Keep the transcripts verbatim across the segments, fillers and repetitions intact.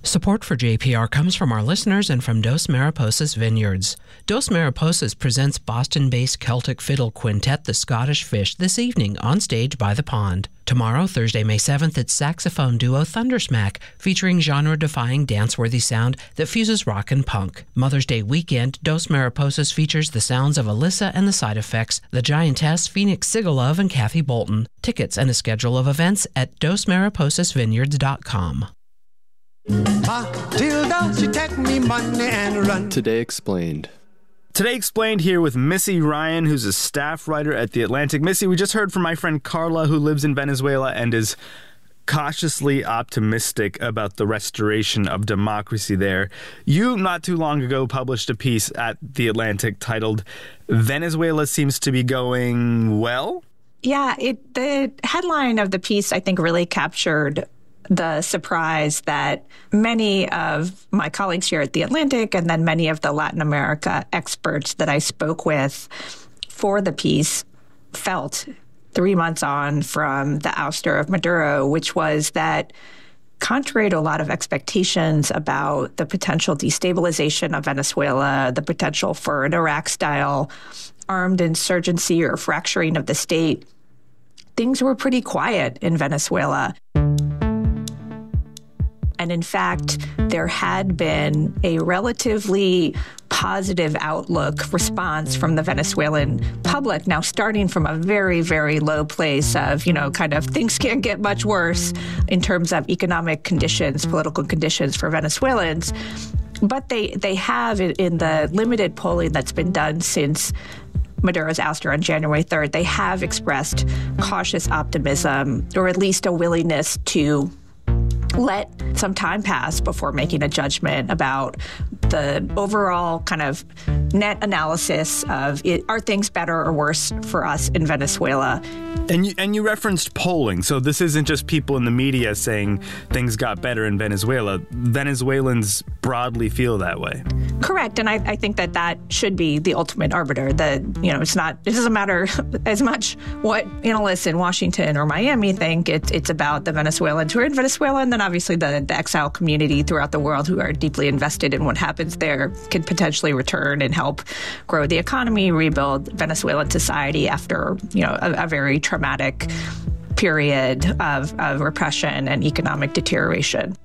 Support for J P R comes from our listeners and from Dos Mariposas Vineyards. Dos Mariposas presents Boston-based Celtic fiddle quintet The Scottish Fish this evening on stage by the pond. Tomorrow, Thursday, May seventh, it's saxophone duo Thundersmack, featuring genre-defying dance-worthy sound that fuses rock and punk. Mother's Day weekend, Dos Mariposas features the sounds of Alyssa and the Side Effects, the Giantess, Phoenix Sigalove, and Kathy Bolton. Tickets and a schedule of events at dos mariposas vineyards dot com. Matilda, she take me money and run. Today Explained. Today Explained here with Missy Ryan, who's a staff writer at The Atlantic. Missy, we just heard from my friend Carla, who lives in Venezuela and is cautiously optimistic about the restoration of democracy there. You, not too long ago, published a piece at The Atlantic titled, Venezuela Seems to Be Going Well? Yeah, it, the headline of the piece, I think, really captured the surprise that many of my colleagues here at The Atlantic and then many of the Latin America experts that I spoke with for the piece felt three months on from the ouster of Maduro, which was that contrary to a lot of expectations about the potential destabilization of Venezuela, the potential for an Iraq-style armed insurgency or fracturing of the state, things were pretty quiet in Venezuela. And in fact, there had been a relatively positive outlook response from the Venezuelan public, now starting from a very, very low place of, you know, kind of things can't get much worse in terms of economic conditions, political conditions for Venezuelans. But they, they have, in the limited polling that's been done since Maduro's ouster on January third, they have expressed cautious optimism, or at least a willingness to let some time pass before making a judgment about the overall kind of net analysis of it, are things better or worse for us in Venezuela. And you, and you referenced polling, so this isn't just people in the media saying things got better in Venezuela. Venezuelans broadly feel that way. Correct, and I, I think that that should be the ultimate arbiter. That, you know, it's not, it doesn't matter as much what analysts in Washington or Miami think. It's it's about the Venezuelans who are in Venezuela, and then obviously the, the exile community throughout the world who are deeply invested in what happens there can potentially return and help grow the economy, rebuild Venezuelan society after, you know, a, a very traumatic period of, of repression and economic deterioration.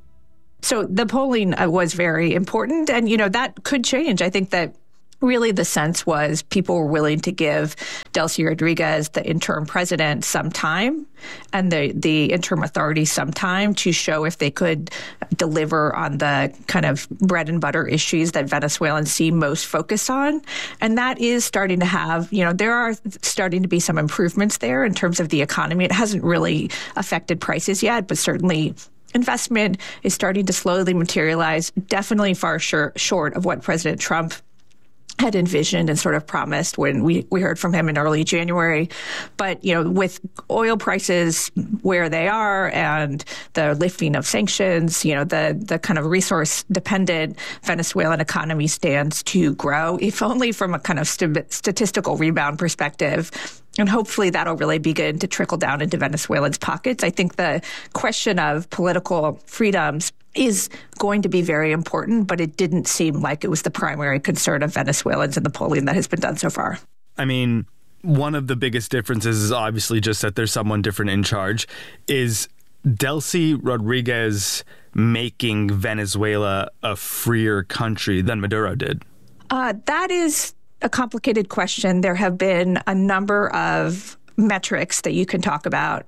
So the polling uh, was very important, and, you know, that could change. I think that really the sense was people were willing to give Delcy Rodriguez, the interim president, some time, and the, the interim authority some time to show if they could deliver on the kind of bread and butter issues that Venezuelans seem most focused on. And that is starting to have, you know, there are starting to be some improvements there in terms of the economy. It hasn't really affected prices yet, but certainly investment is starting to slowly materialize, definitely far short, short of what President Trump had envisioned and sort of promised when we, we heard from him in early January. But, you know, with oil prices where they are and the lifting of sanctions, you know, the, the kind of resource-dependent Venezuelan economy stands to grow, if only from a kind of st- statistical rebound perspective. And hopefully that'll really begin to trickle down into Venezuelans' pockets. I think the question of political freedoms is going to be very important, but it didn't seem like it was the primary concern of Venezuelans in the polling that has been done so far. I mean, one of the biggest differences is obviously just that there's someone different in charge. Is Delcy Rodriguez making Venezuela a freer country than Maduro did? Uh, that is a complicated question. There have been a number of metrics that you can talk about.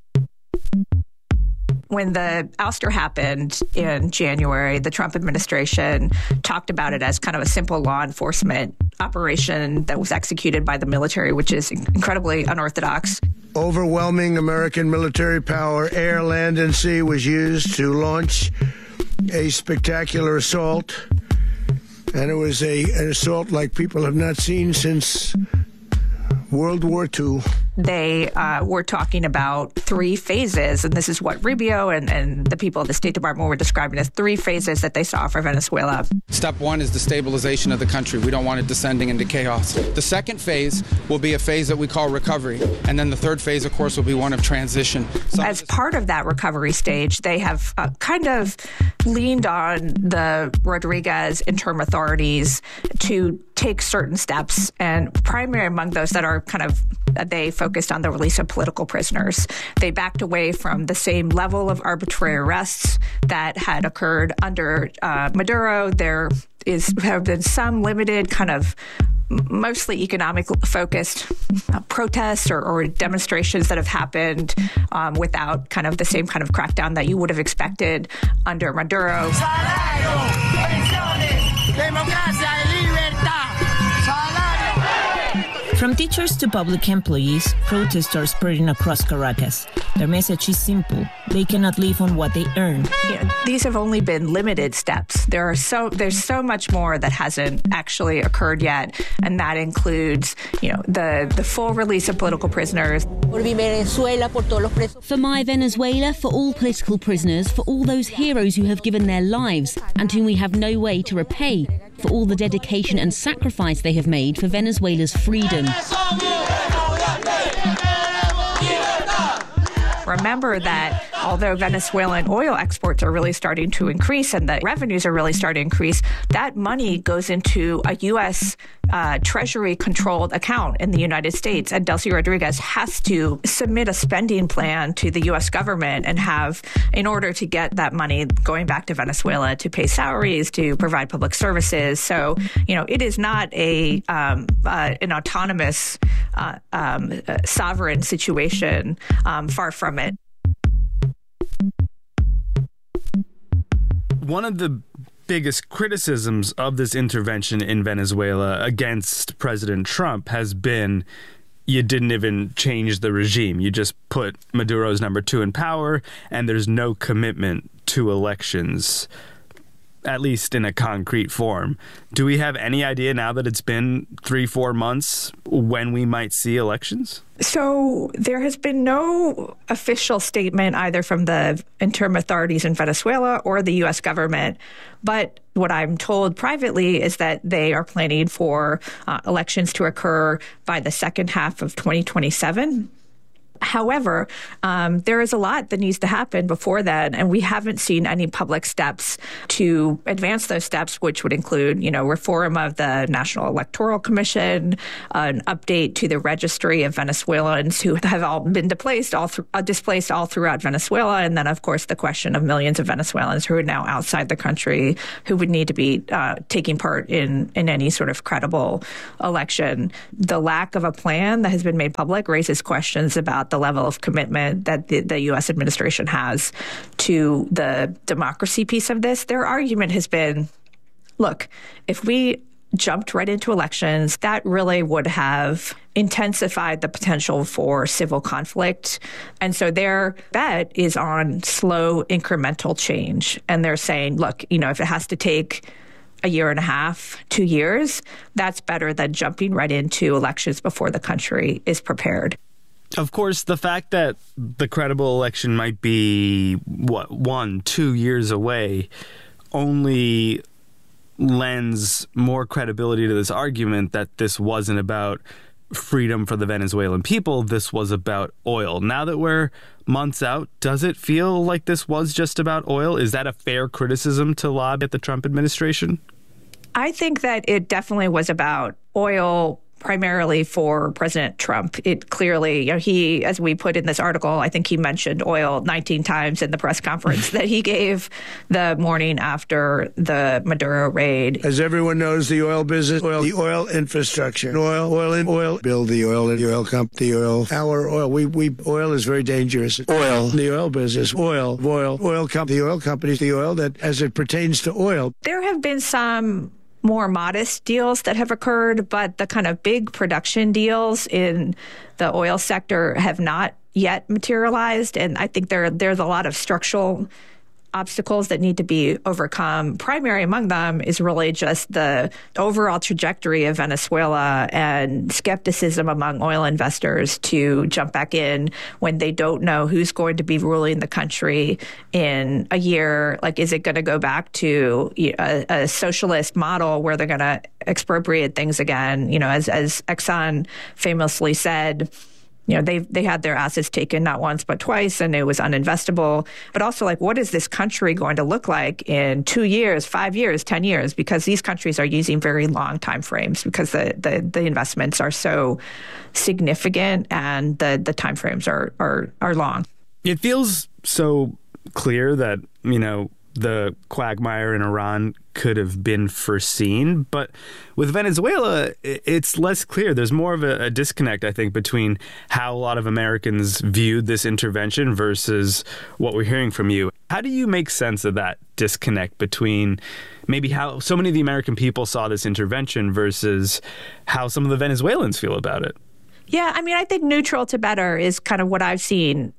When the ouster happened in January, the Trump administration talked about it as kind of a simple law enforcement operation that was executed by the military, which is incredibly unorthodox. Overwhelming American military power, air, land, and sea, was used to launch a spectacular assault. And it was a, an assault like people have not seen since World War Two. they uh, were talking about three phases, and this is what Rubio and, and the people at the State Department were describing as three phases that they saw for Venezuela. Step one is the stabilization of the country. We don't want it descending into chaos. The second phase will be a phase that we call recovery, and then the third phase, of course, will be one of transition. Some As part of that recovery stage, they have uh, kind of leaned on the Rodriguez interim authorities to take certain steps, and primary among those that are kind of, they focused on the release of political prisoners. They backed away from the same level of arbitrary arrests that had occurred under uh, Maduro. There is have been some limited kind of mostly economic focused uh, protests or, or demonstrations that have happened um, without kind of the same kind of crackdown that you would have expected under Maduro. From teachers to public employees, protests are spreading across Caracas. Their message is simple. They cannot live on what they earn. You know, these have only been limited steps. There are so there's so much more that hasn't actually occurred yet, and that includes, you know, the the full release of political prisoners. For My Venezuela, for all political prisoners, for all those heroes who have given their lives and whom we have no way to repay, for all the dedication and sacrifice they have made for Venezuela's freedom. Remember that although Venezuelan oil exports are really starting to increase and the revenues are really starting to increase, that money goes into a U S uh, Treasury-controlled account in the United States. And Delcy Rodriguez has to submit a spending plan to the U S government and have, in order to get that money going back to Venezuela to pay salaries, to provide public services. So, you know, it is not a um, uh, an autonomous uh, um, uh, sovereign situation, um, far from it. One of the biggest criticisms of this intervention in Venezuela against President Trump has been you didn't even change the regime. You just put Maduro's number two in power, and there's no commitment to elections, at least in a concrete form. Do we have any idea now that it's been three, four months when we might see elections? So there has been no official statement either from the interim authorities in Venezuela or the U S government. But what I'm told privately is that they are planning for uh, elections to occur by the second half of twenty twenty-seven. However, um, there is a lot that needs to happen before then, and we haven't seen any public steps to advance those steps, which would include, you know, reform of the National Electoral Commission, an update to the registry of Venezuelans who have all been displaced all th- uh, displaced all throughout Venezuela, and then, of course, the question of millions of Venezuelans who are now outside the country who would need to be uh, taking part in, in any sort of credible election. The lack of a plan that has been made public raises questions about the level of commitment that the, the U S administration has to the democracy piece of this. Their argument has been, look, if we jumped right into elections, that really would have intensified the potential for civil conflict. And so their bet is on slow incremental change. And they're saying, look, you know, if it has to take a year and a half, two years, that's better than jumping right into elections before the country is prepared. Of course, the fact that the credible election might be, what, one, two years away only lends more credibility to this argument that this wasn't about freedom for the Venezuelan people. This was about oil. Now that we're months out, does it feel like this was just about oil? Is that a fair criticism to lob at the Trump administration? I think that it definitely was about oil, primarily for President Trump. It clearly, you know, he, as we put in this article, I think he mentioned oil nineteen times in the press conference that he gave the morning after the Maduro raid. As everyone knows, the oil business, oil, the oil infrastructure, oil, oil, in oil, build the oil, the oil company, the oil, our oil. We, we, oil is very dangerous. Oil, the oil business, oil, oil, oil company, the oil companies, the oil that, as it pertains to oil. There have been some more modest deals that have occurred, but the kind of big production deals in the oil sector have not yet materialized. And I think there there's a lot of structural obstacles that need to be overcome. Primary among them is really just the overall trajectory of Venezuela and skepticism among oil investors to jump back in when they don't know who's going to be ruling the country in a year. Like, is it going to go back to a, a socialist model where they're going to expropriate things again? You know, as, as Exxon famously said, you know, they they had their assets taken not once but twice, and it was uninvestable. But also, like, what is this country going to look like in two years, five years, ten years? Because these countries are using very long time frames because the, the, the investments are so significant and the, the time frames are, are, are long. It feels so clear that, you know, the quagmire in Iran could have been foreseen. But with Venezuela, it's less clear. There's more of a, a disconnect, I think, between how a lot of Americans viewed this intervention versus what we're hearing from you. How do you make sense of that disconnect between maybe how so many of the American people saw this intervention versus how some of the Venezuelans feel about it? Yeah, I mean, I think neutral to better is kind of what I've seen.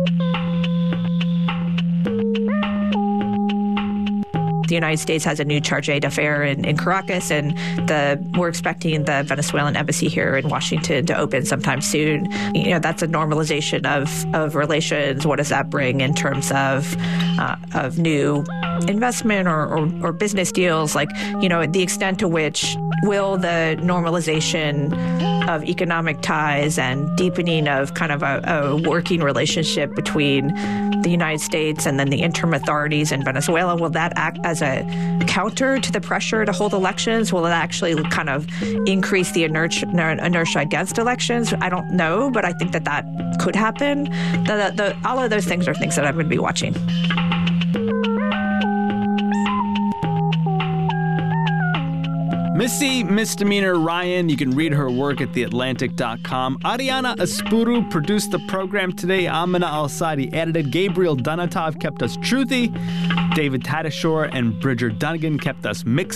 The United States has a new charge d'affaires in, in Caracas, and the we're expecting the Venezuelan embassy here in Washington to open sometime soon. You know, that's a normalization of, of relations. What does that bring in terms of uh, of new investment or, or, or business deals? Like, you know, the extent to which will the normalization of economic ties and deepening of kind of a, a working relationship between the United States and then the interim authorities in Venezuela, will that act as a counter to the pressure to hold elections? Will it actually kind of increase the inertia, inertia against elections? I don't know, but I think that that could happen. The, the, all of those things are things that I'm going to be watching. Missy Misdemeanor Ryan, you can read her work at the atlantic dot com. Ariana Aspuru produced the program today. Amina Al-Sadi edited. Gabriel Donatov kept us truthy. David Tadashore and Bridger Dunnigan kept us mixed.